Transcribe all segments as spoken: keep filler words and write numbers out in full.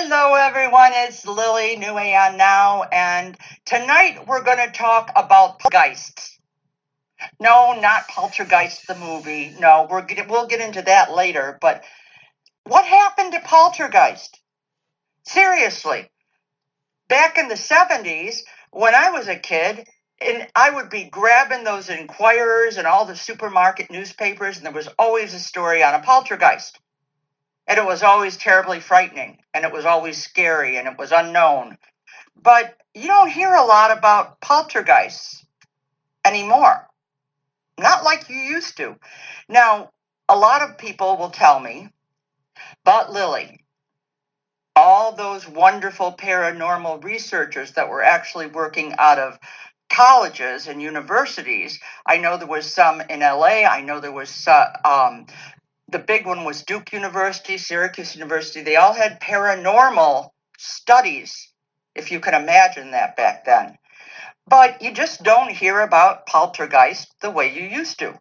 Hello, everyone. It's Lily, New Aeon Now, and tonight we're going to talk about poltergeists. No, not Poltergeist the movie. No, we're get, we'll get into that later. But what happened to Poltergeist? Seriously, back in the seventies, when I was a kid, and I would be grabbing those Inquirers and all the supermarket newspapers, and there was always a story on a poltergeist. And it was always terribly frightening, and it was always scary, and it was unknown. But you don't hear a lot about poltergeists anymore. Not like you used to. Now, a lot of people will tell me, but Lily, all those wonderful paranormal researchers that were actually working out of colleges and universities, I know there was some in L A, I know there was uh, um, the big one was Duke University, Syracuse University. They all had paranormal studies, if you can imagine that back then. But you just don't hear about poltergeist the way you used to.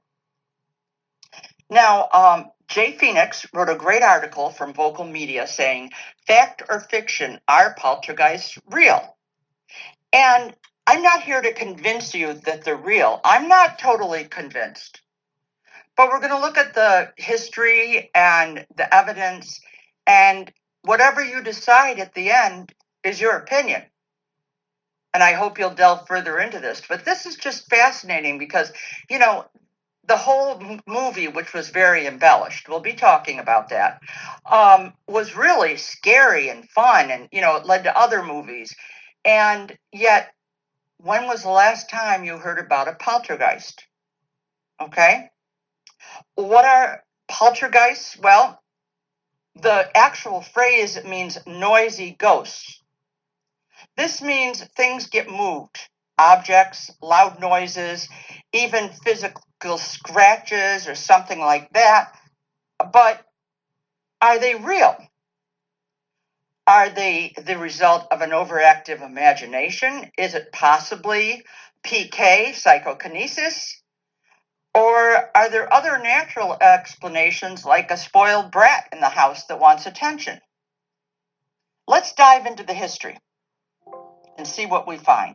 Now, um, Jay Phoenix wrote a great article from Vocal Media saying, fact or fiction, are poltergeists real? And I'm not here to convince you that they're real. I'm not totally convinced. But we're going to look at the history and the evidence, and whatever you decide at the end is your opinion. And I hope you'll delve further into this. But this is just fascinating because, you know, the whole movie, which was very embellished, we'll be talking about that, um, was really scary and fun. And, you know, it led to other movies. And yet, when was the last time you heard about a poltergeist? Okay? What are poltergeists? Well, the actual phrase means noisy ghosts. This means things get moved, objects, loud noises, even physical scratches or something like that. But are they real? Are they the result of an overactive imagination? Is it possibly P K, psychokinesis? Or are there other natural explanations like a spoiled brat in the house that wants attention? Let's dive into the history and see what we find.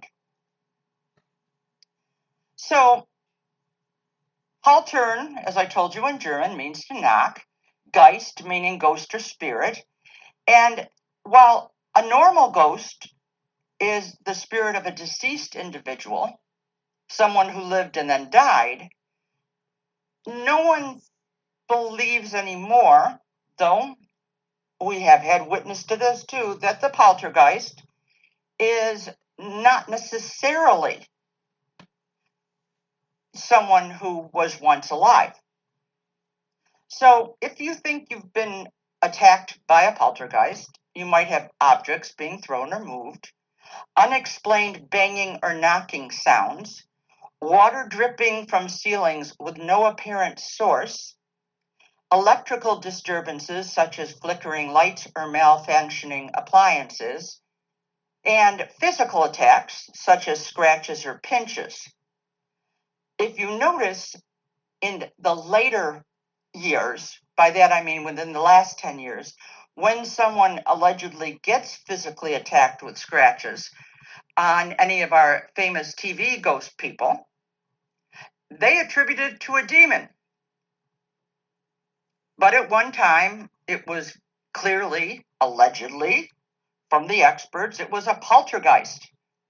So, Haltern, as I told you in German, means to knock, Geist meaning ghost or spirit. And while a normal ghost is the spirit of a deceased individual, someone who lived and then died, no one believes anymore, though we have had witness to this too, that the poltergeist is not necessarily someone who was once alive. So if you think you've been attacked by a poltergeist, you might have objects being thrown or moved, unexplained banging or knocking sounds, water dripping from ceilings with no apparent source, electrical disturbances such as flickering lights or malfunctioning appliances, and physical attacks such as scratches or pinches. If you notice in the later years, by that I mean within the last ten years, when someone allegedly gets physically attacked with scratches on any of our famous T V ghost people, they attribute it to a demon. But at one time, it was clearly, allegedly, from the experts, it was a poltergeist.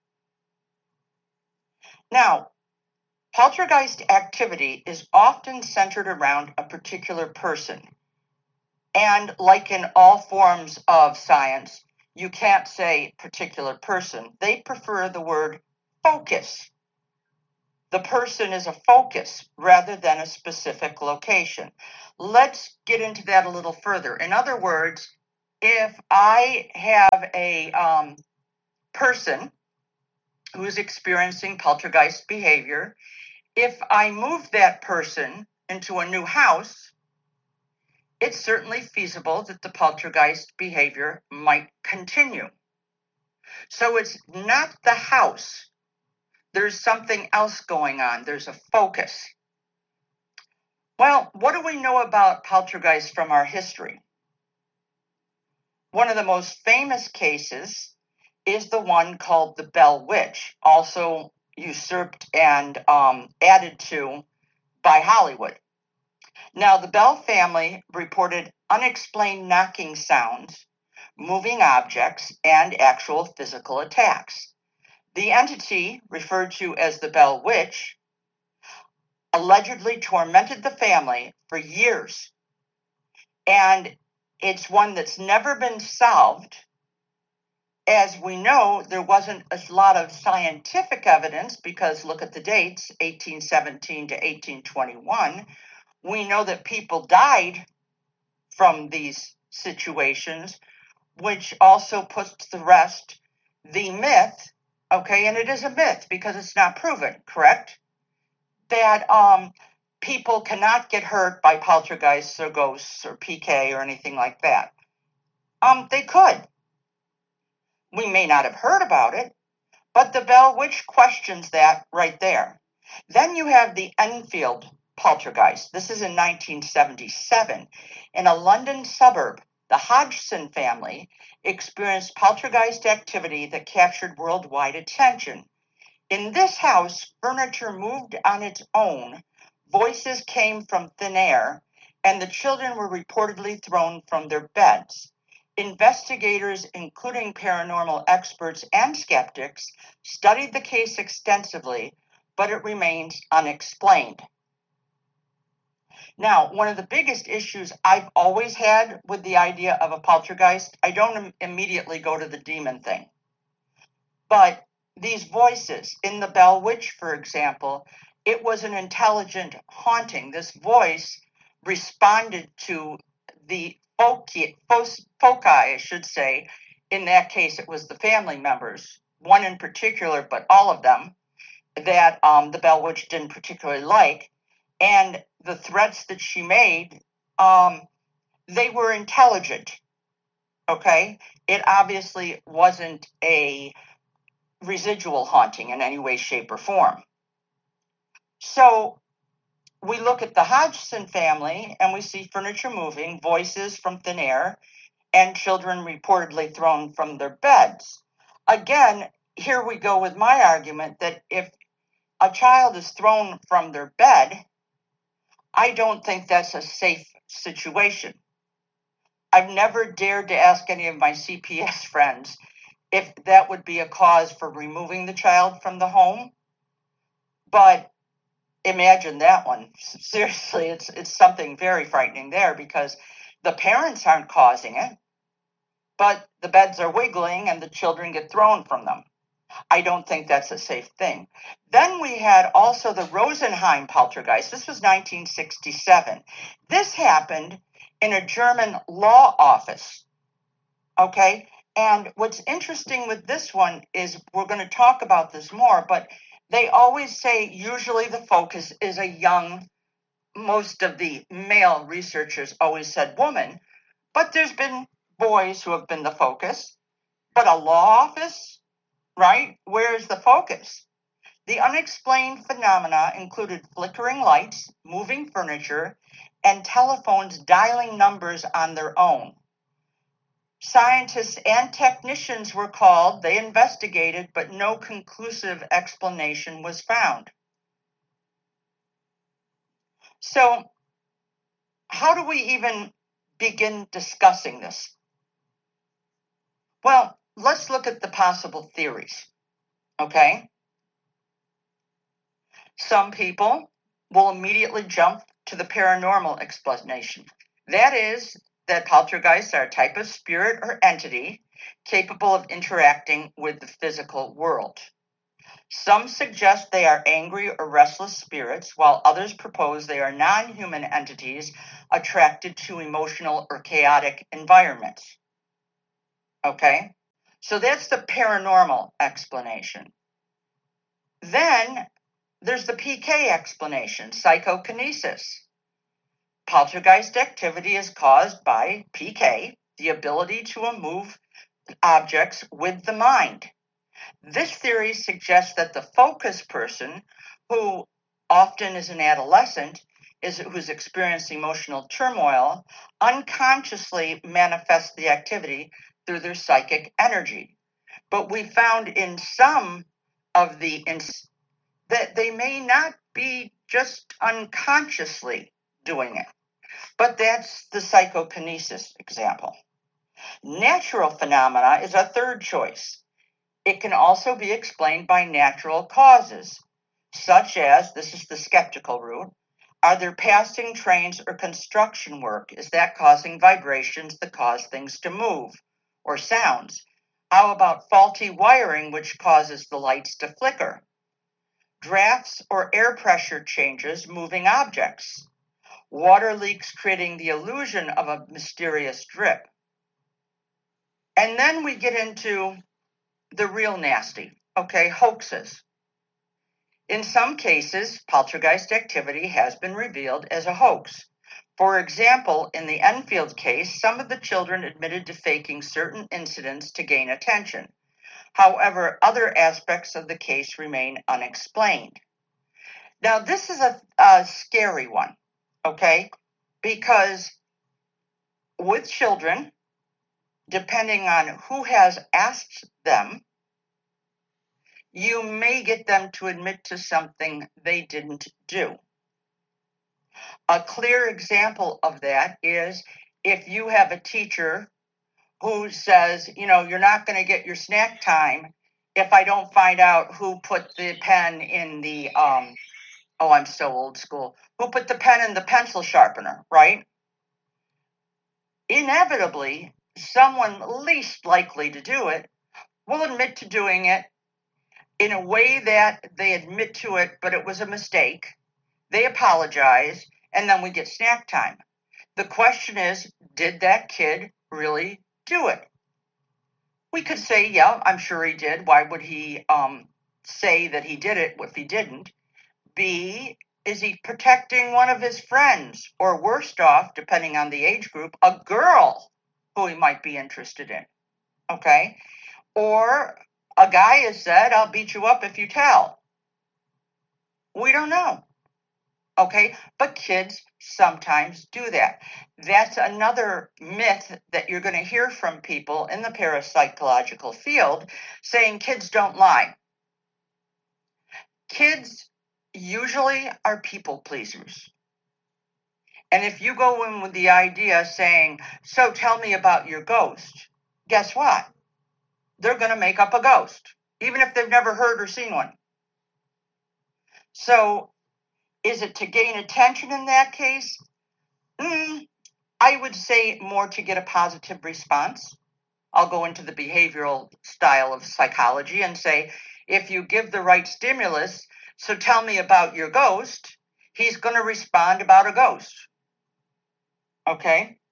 Now, poltergeist activity is often centered around a particular person. And like in all forms of science, you can't say particular person. They prefer the word focus. The person is a focus rather than a specific location. Let's get into that a little further. In other words, if I have a um, person who's experiencing poltergeist behavior, if I move that person into a new house, it's certainly feasible that the poltergeist behavior might continue. So it's not the house. There's something else going on. There's a focus. Well, what do we know about poltergeists from our history? one of the most famous cases is the one called the Bell Witch, also usurped and um, added to by Hollywood. Now, the Bell family reported unexplained knocking sounds, moving objects, and actual physical attacks. The entity, referred to as the Bell Witch, allegedly tormented the family for years. And it's one that's never been solved. As we know, there wasn't a lot of scientific evidence because look at the dates, eighteen seventeen to eighteen twenty-one. We know that people died from these situations, which also puts to rest the myth, okay, and it is a myth because it's not proven, correct? That um, people cannot get hurt by poltergeists or ghosts or P K or anything like that. Um, they could. We may not have heard about it, but the Bell Witch questions that right there. Then you have the Enfield poltergeist. This is in nineteen seventy-seven. In a London suburb, the Hodgson family experienced poltergeist activity that captured worldwide attention. In this house, furniture moved on its own, voices came from thin air, and the children were reportedly thrown from their beds. Investigators, including paranormal experts and skeptics, studied the case extensively, but it remains unexplained. Now, one of the biggest issues I've always had with the idea of a poltergeist, I don't im- immediately go to the demon thing. But these voices, in the Bell Witch, for example, it was an intelligent haunting. This voice responded to the foci, foci, I should say. In that case, it was the family members, one in particular, but all of them, that um, the Bell Witch didn't particularly like. And the threats that she made, um, they were intelligent, okay? It obviously wasn't a residual haunting in any way, shape, or form. So we look at the Hodgson family and we see furniture moving, voices from thin air, and children reportedly thrown from their beds. Again, here we go with my argument that if a child is thrown from their bed, I don't think that's a safe situation. I've never dared to ask any of my C P S friends if that would be a cause for removing the child from the home. But imagine that one. Seriously, it's it's something very frightening there because the parents aren't causing it, but the beds are wiggling and the children get thrown from them. I don't think that's a safe thing. Then we had also the Rosenheim poltergeist. This was nineteen sixty-seven. This happened in a German law office. Okay? And what's interesting with this one is we're going to talk about this more, but they always say usually the focus is a young, most of the male researchers always said woman, but there's been boys who have been the focus. But a law office? Right? Where's the focus? The unexplained phenomena included flickering lights, moving furniture, and telephones dialing numbers on their own. Scientists and technicians were called, they investigated, but no conclusive explanation was found. So, how do we even begin discussing this? Well, let's look at the possible theories, okay? Some people will immediately jump to the paranormal explanation. That is, that poltergeists are a type of spirit or entity capable of interacting with the physical world. Some suggest they are angry or restless spirits, while others propose they are non-human entities attracted to emotional or chaotic environments. Okay? So that's the paranormal explanation. Then there's the P K explanation, psychokinesis. Poltergeist activity is caused by P K, the ability to move objects with the mind. This theory suggests that the focus person, who often is an adolescent, is who's experiencing emotional turmoil unconsciously manifests the activity through their psychic energy. But we found in some of the ins- that they may not be just unconsciously doing it, but that's the psychokinesis example. Natural phenomena is a third choice. It can also be explained by natural causes, such as, this is the skeptical route, are there passing trains or construction work? Is that causing vibrations that cause things to move? Or sounds? How about faulty wiring which causes the lights to flicker? Drafts or air pressure changes moving objects? Water leaks creating the illusion of a mysterious drip? And then we get into the real nasty, okay, hoaxes. In some cases, poltergeist activity has been revealed as a hoax. For example, in the Enfield case, some of the children admitted to faking certain incidents to gain attention. However, other aspects of the case remain unexplained. Now, this is a, a scary one, okay, because with children, depending on who has asked them, you may get them to admit to something they didn't do. A clear example of that is if you have a teacher who says, you know, you're not going to get your snack time if I don't find out who put the pen in the, um, oh, I'm so old school, who put the pen in the pencil sharpener, right? Inevitably, someone least likely to do it will admit to doing it in a way that they admit to it, but it was a mistake. They apologize, and then we get snack time. The question is, did that kid really do it? We could say, yeah, I'm sure he did. Why would he um, say that he did it if he didn't? B, is he protecting one of his friends? Or worst off, depending on the age group, a girl who he might be interested in? Okay? Or a guy has said, I'll beat you up if you tell. We don't know. Okay, but kids sometimes do that. That's another myth that you're going to hear from people in the parapsychological field saying kids don't lie. Kids usually are people pleasers. And if you go in with the idea saying, so tell me about your ghost, guess what? They're going to make up a ghost, even if they've never heard or seen one. So is it to gain attention in that case? Mm, I would say more to get a positive response. I'll go into the behavioral style of psychology and say, if you give the right stimulus, so tell me about your ghost, he's going to respond about a ghost. Okay?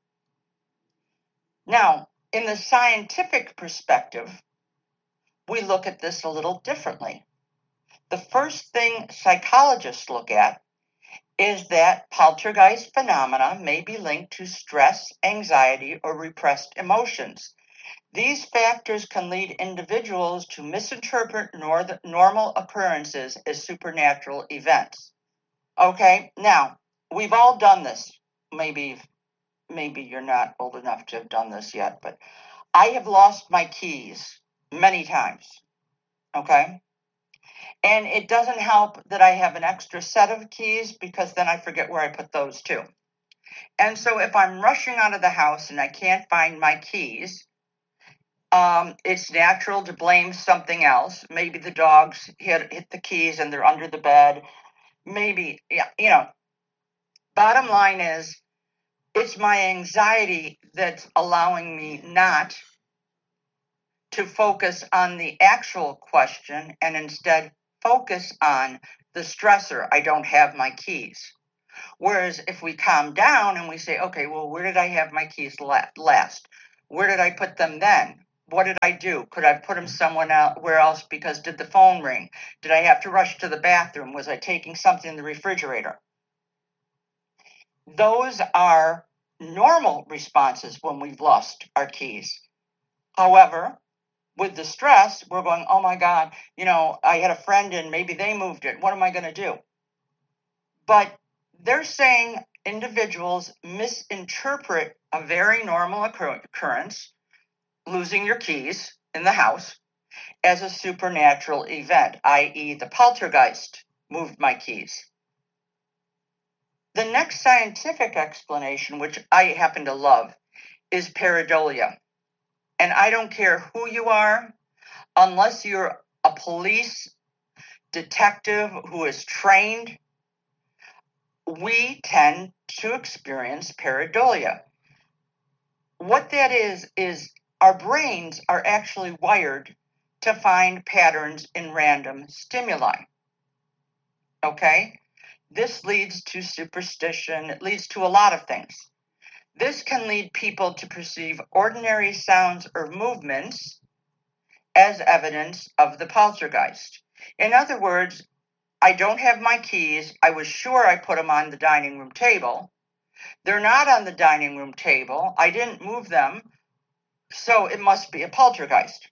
Now, in the scientific perspective, we look at this a little differently. The first thing psychologists look at is that poltergeist phenomena may be linked to stress, anxiety, or repressed emotions. These factors can lead individuals to misinterpret nor- normal occurrences as supernatural events. Okay, now, we've all done this. Maybe, maybe you're not old enough to have done this yet, but I have lost my keys many times. Okay? And it doesn't help that I have an extra set of keys because then I forget where I put those too. And so if I'm rushing out of the house and I can't find my keys, um, it's natural to blame something else. Maybe the dogs hit, hit the keys and they're under the bed. Maybe, yeah, you know, bottom line is it's my anxiety that's allowing me not to focus on the actual question and instead focus on the stressor. I don't have my keys. Whereas if we calm down and we say, okay, well, where did I have my keys last? Where did I put them then? What did I do? Could I put them somewhere else because did the phone ring? Did I have to rush to the bathroom? Was I taking something in the refrigerator? Those are normal responses when we've lost our keys. However, with the stress, we're going, oh my God, you know, I had a friend and maybe they moved it. What am I going to do? But They're saying individuals misinterpret a very normal occurrence, losing your keys in the house, as a supernatural event, that is the poltergeist moved my keys. The next scientific explanation, which I happen to love, is pareidolia. And I don't care who you are, unless you're a police detective who is trained, we tend to experience pareidolia. What that is, is our brains are actually wired to find patterns in random stimuli. Okay? This leads to superstition. It leads to a lot of things. This can lead people to perceive ordinary sounds or movements as evidence of the poltergeist. In other words, I don't have my keys. I was sure I put them on the dining room table. They're not on the dining room table. I didn't move them, so it must be a poltergeist.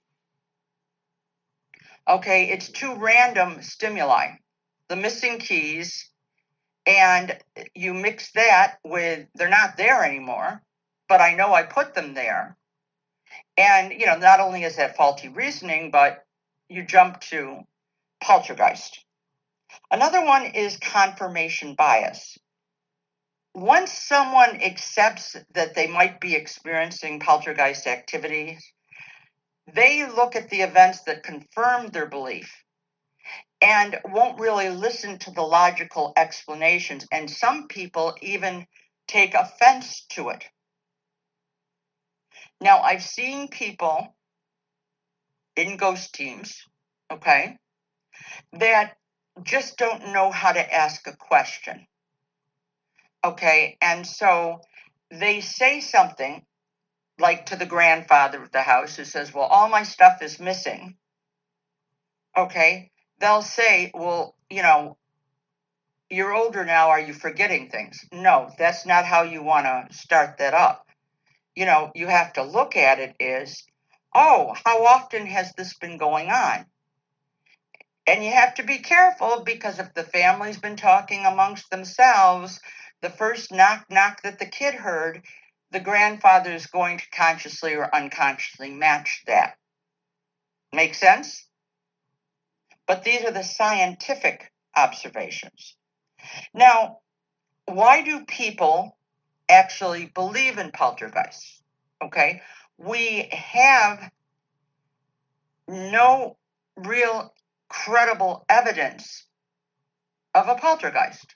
Okay, it's two random stimuli. The missing keys, and you mix that with they're not there anymore, but I know I put them there. And, you know, not only is that faulty reasoning, but you jump to poltergeist. Another one is confirmation bias. Once someone accepts that they might be experiencing poltergeist activities, they look at the events that confirm their belief and won't really listen to the logical explanations. And some people even take offense to it. Now, I've seen people in ghost teams, okay, that just don't know how to ask a question. Okay, and so they say something like to the grandfather of the house who says, well, all my stuff is missing. Okay, they'll say, well, you know, you're older now, are you forgetting things? No, that's not how you want to start that up. You know, you have to look at it as, oh, how often has this been going on? And you have to be careful, because if the family's been talking amongst themselves, the first knock knock that the kid heard, the grandfather is going to consciously or unconsciously match that. Make sense? But these are the scientific observations. Now, why do people actually believe in poltergeists? Okay, we have no real credible evidence of a poltergeist.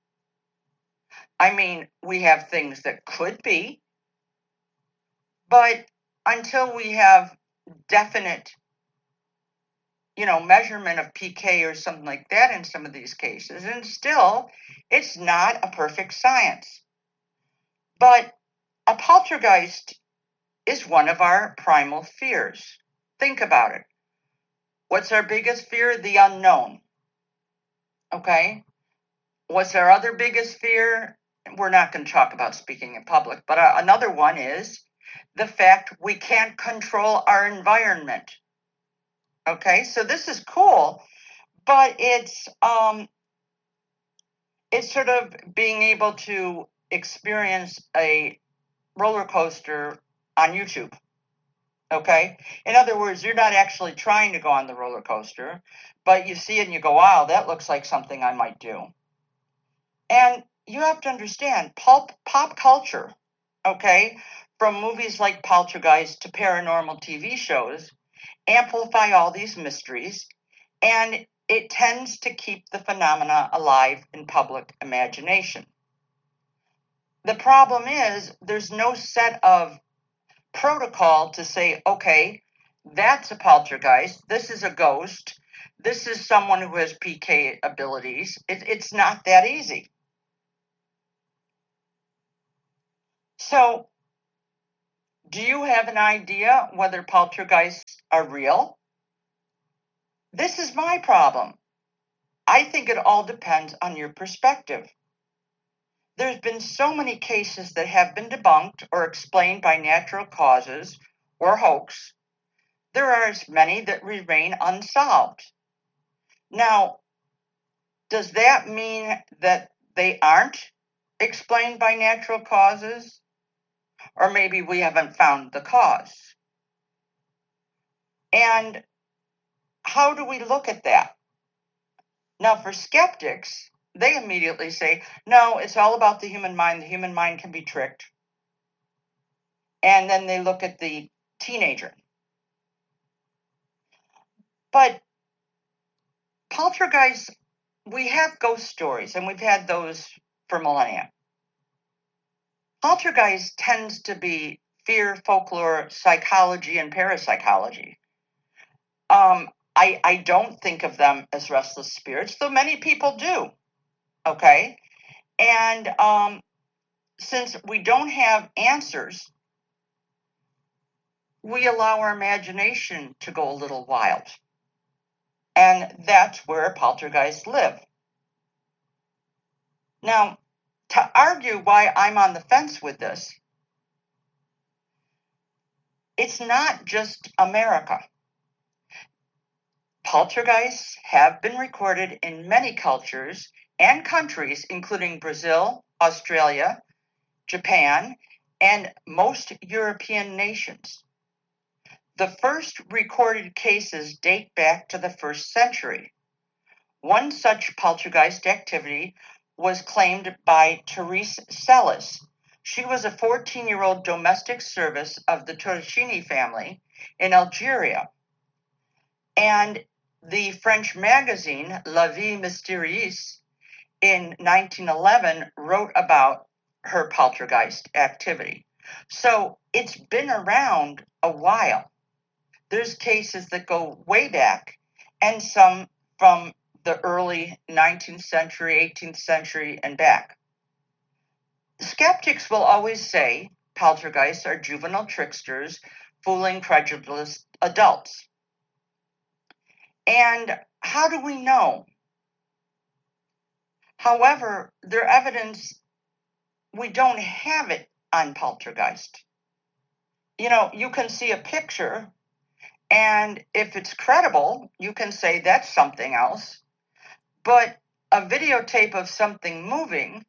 I mean, we have things that could be, but until we have definite, you know, measurement of P K or something like that in some of these cases, and still, it's not a perfect science. But a poltergeist is one of our primal fears. Think about it. What's our biggest fear? The unknown. Okay? What's our other biggest fear? We're not going to talk about speaking in public, but uh, another one is the fact we can't control our environment. Okay, so this is cool, but it's um, it's sort of being able to experience a roller coaster on YouTube. Okay, in other words, you're not actually trying to go on the roller coaster, but you see it and you go, wow, that looks like something I might do. And you have to understand, pulp, pop culture, okay, from movies like Poltergeist to paranormal T V shows, amplify all these mysteries, and it tends to keep the phenomena alive in public imagination. The problem is there's no set of protocol to say, okay, that's a poltergeist, this is a ghost, this is someone who has P K abilities. It, it's not that easy. So, do you have an idea whether poltergeists are real? This is my problem. I think it all depends on your perspective. There's been so many cases that have been debunked or explained by natural causes or hoax. There are as many that remain unsolved. Now, does that mean that they aren't explained by natural causes, or maybe we haven't found the cause. And how do we look at that? Now, for skeptics, they immediately say, no, it's all about the human mind. The human mind can be tricked. And then they look at the teenager. But poltergeists, we have ghost stories, and we've had those for millennia. Poltergeist tends to be fear, folklore, psychology, and parapsychology. Um, I, I don't think of them as restless spirits, though many people do. Okay? And um, since we don't have answers, we allow our imagination to go a little wild. And that's where poltergeists live. Now, to argue why I'm on the fence with this, it's not just America. Poltergeists have been recorded in many cultures and countries, including Brazil, Australia, Japan, and most European nations. The first recorded cases date back to the first century. One such poltergeist activity was claimed by Therese Sellis. She was a fourteen-year-old domestic servant of the Torricini family in Algeria. And the French magazine La Vie Mystérieuse in nineteen eleven wrote about her poltergeist activity. So it's been around a while. There's cases that go way back, and some from the early nineteenth century, eighteenth century, and back. Skeptics will always say poltergeists are juvenile tricksters fooling credulous adults. And how do we know? However, their evidence, we don't have it on poltergeist. You know, you can see a picture, and if it's credible, you can say that's something else. But a videotape of something moving,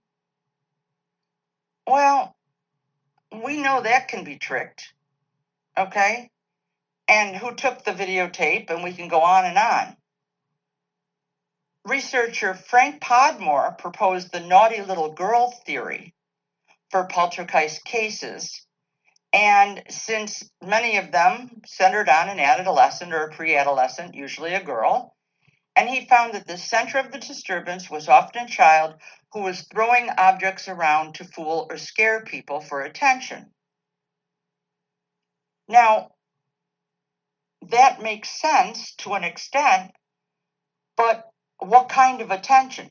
well, we know that can be tricked, okay? And who took the videotape, and we can go on and on. Researcher Frank Podmore proposed the naughty little girl theory for poltergeist cases, and since many of them centered on an adolescent or a pre-adolescent, usually a girl, and he found that the center of the disturbance was often a child who was throwing objects around to fool or scare people for attention. Now, that makes sense to an extent, but what kind of attention?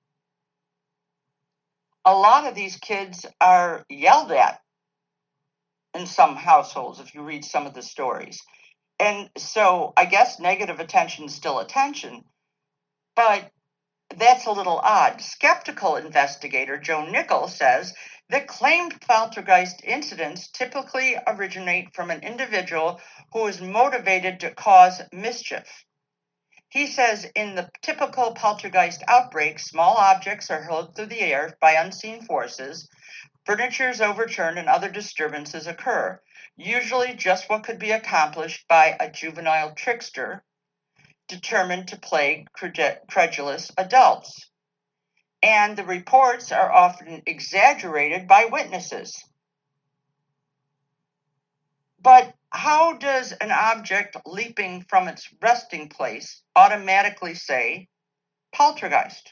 A lot of these kids are yelled at in some households, if you read some of the stories. And so I guess negative attention is still attention, but that's a little odd. Skeptical investigator Joe Nickel says that claimed poltergeist incidents typically originate from an individual who is motivated to cause mischief. He says in the typical poltergeist outbreak, small objects are hurled through the air by unseen forces, furniture is overturned, and other disturbances occur, usually just what could be accomplished by a juvenile trickster determined to plague credulous adults. And the reports are often exaggerated by witnesses. But how does an object leaping from its resting place automatically say poltergeist?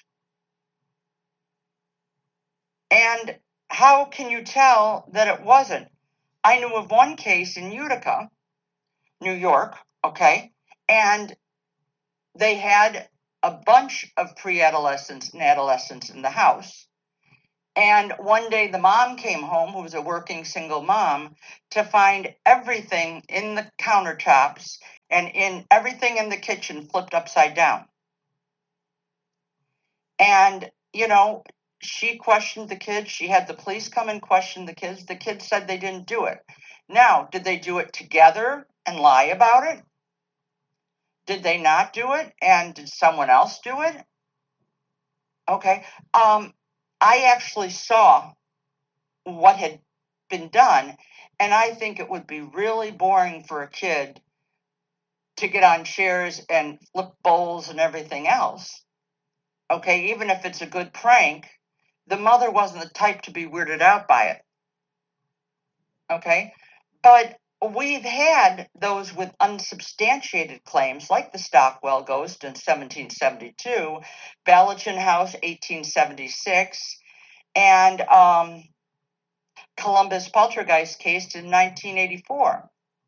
And how can you tell that it wasn't? I knew of one case in Utica, New York, okay, and they had a bunch of pre-adolescents and adolescents in the house. And one day the mom came home, who was a working single mom, to find everything in the countertops and in everything in the kitchen flipped upside down. And, you know, she questioned the kids. She had the police come and question the kids. The kids said they didn't do it. Now, did they do it together and lie about it? Did they not do it? And did someone else do it? Okay. Um, I actually saw what had been done, and I think it would be really boring for a kid to get on chairs and flip bowls and everything else. Okay, even if it's a good prank, the mother wasn't the type to be weirded out by it. Okay, but we've had those with unsubstantiated claims, like the Stockwell ghost in seventeen seventy-two, Ballachin House eighteen seventy-six, and um, Columbus poltergeist case in nineteen eighty-four.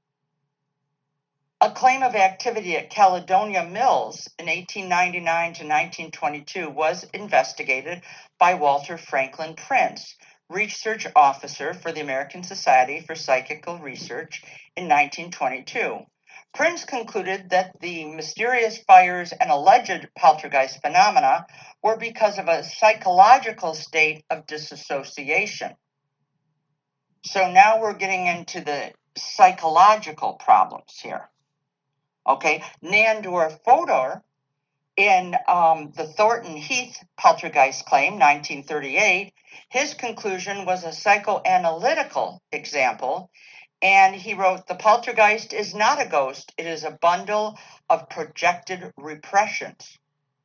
A claim of activity at Caledonia Mills in eighteen ninety-nine to nineteen twenty-two was investigated by Walter Franklin Prince, research officer for the American Society for Psychical Research in nineteen twenty-two. Prince concluded that the mysterious fires and alleged poltergeist phenomena were because of a psychological state of disassociation. So now we're getting into the psychological problems here. Okay, Nandor Fodor in um, the Thornton Heath poltergeist claim, nineteen thirty-eight, his conclusion was a psychoanalytical example, and he wrote, "The poltergeist is not a ghost, it is a bundle of projected repressions."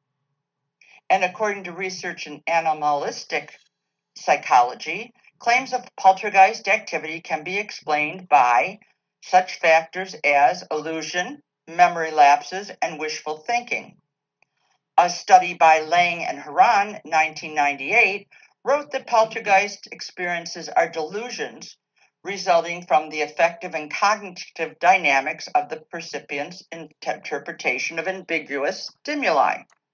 And according to research in animalistic psychology, claims of poltergeist activity can be explained by such factors as illusion, memory lapses, and wishful thinking. A study by Lang and Haran, nineteen ninety-eight, wrote that poltergeist experiences are delusions resulting from the affective and cognitive dynamics of the percipient's interpretation of ambiguous stimuli.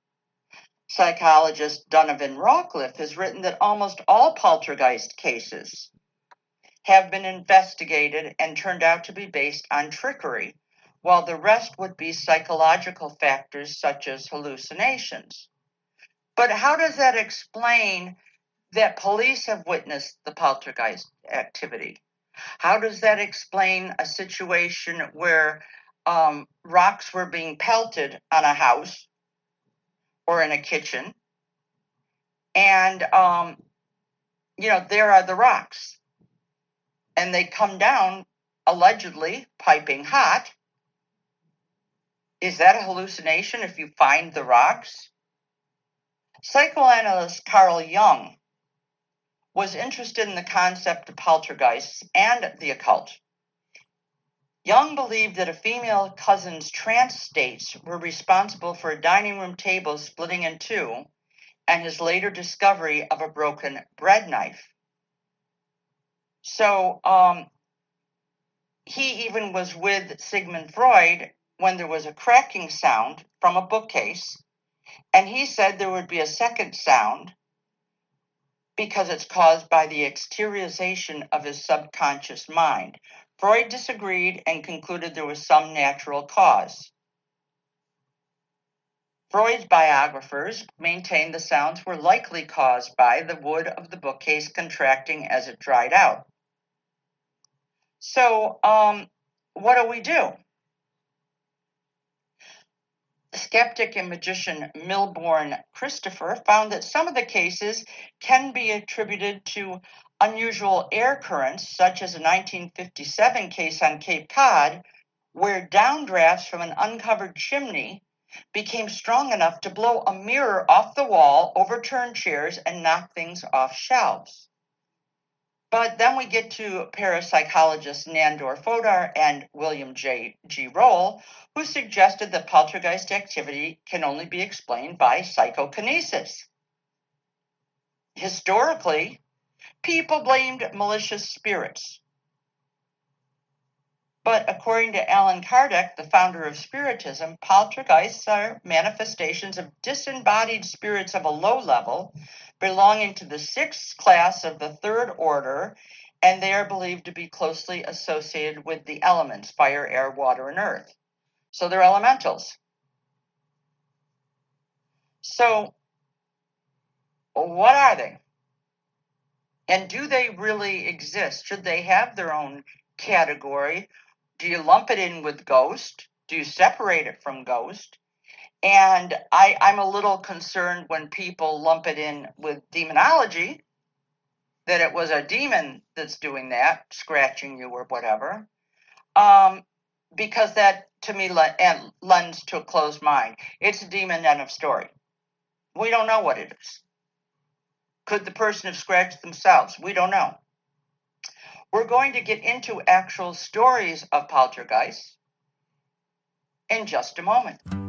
Psychologist Donovan Rawcliffe has written that almost all poltergeist cases have been investigated and turned out to be based on trickery, while the rest would be psychological factors such as hallucinations. But how does that explain that police have witnessed the poltergeist activity? How does that explain a situation where um, rocks were being pelted on a house or in a kitchen, and, um, you know, there are the rocks, and they come down allegedly piping hot? Is that a hallucination if you find the rocks? Psychoanalyst Carl Jung was interested in the concept of poltergeists and the occult. Jung believed that a female cousin's trance states were responsible for a dining room table splitting in two and his later discovery of a broken bread knife. So um, he even was with Sigmund Freud when there was a cracking sound from a bookcase, and he said there would be a second sound because it's caused by the exteriorization of his subconscious mind. Freud disagreed and concluded there was some natural cause. Freud's biographers maintained the sounds were likely caused by the wood of the bookcase contracting as it dried out. So, um, what do we do? Skeptic and magician Milbourne Christopher found that some of the cases can be attributed to unusual air currents, such as a nineteen fifty-seven case on Cape Cod, where downdrafts from an uncovered chimney became strong enough to blow a mirror off the wall, overturn chairs, and knock things off shelves. But then we get to parapsychologists Nandor Fodor and William J. G. Roll, who suggested that poltergeist activity can only be explained by psychokinesis. Historically, people blamed malicious spirits. But according to Allan Kardec, the founder of Spiritism, poltergeists are manifestations of disembodied spirits of a low level belonging to the sixth class of the third order, and they are believed to be closely associated with the elements, fire, air, water, and earth. So they're elementals. So what are they? And do they really exist? Should they have their own category? Do you lump it in with ghost? Do you separate it from ghost? And I, I'm a little concerned when people lump it in with demonology, that it was a demon that's doing that, scratching you or whatever, um, because that, to me, le- lends to a closed mind. It's a demon, end of story. We don't know what it is. Could the person have scratched themselves? We don't know. We're going to get into actual stories of poltergeists in just a moment.